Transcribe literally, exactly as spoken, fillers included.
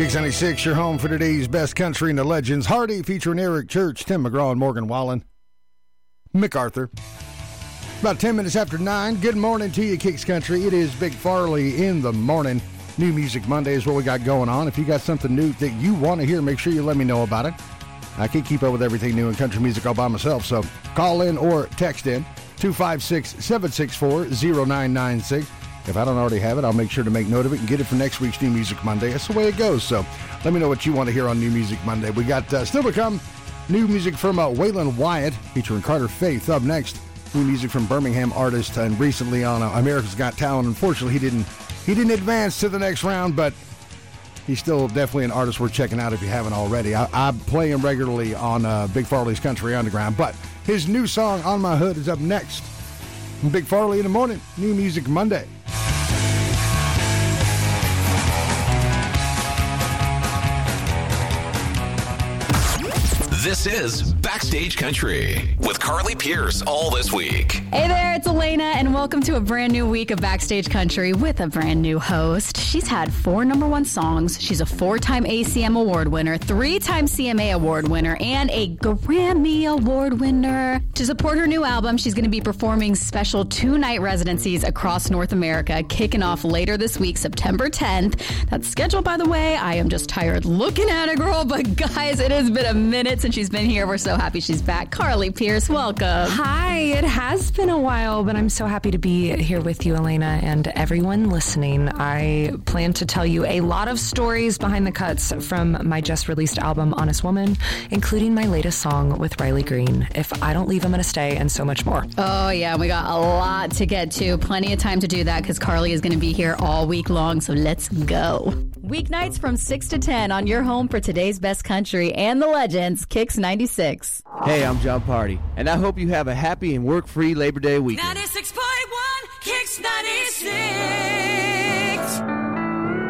Kicks ninety-six, your home for today's best country and the legends. Hardy featuring Eric Church, Tim McGraw, and Morgan Wallen. MacArthur. About ten minutes after nine. Good morning to you, Kicks Country. It is Big Farley in the morning. New Music Monday is what we got going on. If you got something new that you want to hear, make sure you let me know about it. I can't keep up with everything new in country music all by myself, so call in or text in two five six, seven six four, zero nine nine six. If I don't already have it, I'll make sure to make note of it and get it for next week's New Music Monday. That's the way it goes. So let me know what you want to hear on New Music Monday. We got uh, still to come new music from uh, Waylon Wyatt featuring Carter Faith. Up next, new music from Birmingham artist and recently on uh, America's Got Talent. Unfortunately, he didn't he didn't advance to the next round, but he's still definitely an artist worth checking out if you haven't already. I, I play him regularly on uh, Big Farley's Country Underground, but his new song, On My Hood, is up next. Big Farley in the morning, New Music Monday. This is Backstage Country with Carly Pierce all this week. Hey there, it's Elena, and welcome to a brand new week of Backstage Country with a brand new host. She's had four number one songs. She's a four-time A C M Award winner, three-time C M A Award winner, and a Grammy Award winner. To support her new album, she's going to be performing special two-night residencies across North America, kicking off later this week, September tenth. That's scheduled, by the way. I am just tired looking at it, girl, but guys, it has been a minute since she's been here. We're so happy she's back. Carly Pierce, welcome. Hi, it has been a while, but I'm so happy to be here with you, Elena, and everyone listening. I plan to tell you a lot of stories behind the cuts from my just released album, Honest Woman, including my latest song with Riley Green, If I Don't Leave, I'm Gonna Stay, and so much more. Oh, yeah, we got a lot to get to. Plenty of time to do that because Carly is going to be here all week long, so let's go. Weeknights from six to ten on your home for today's best country and the legends, Kicks ninety-six. Hey, I'm John Party, and I hope you have a happy and work-free Labor Day weekend. ninety-six point one Kicks ninety-six.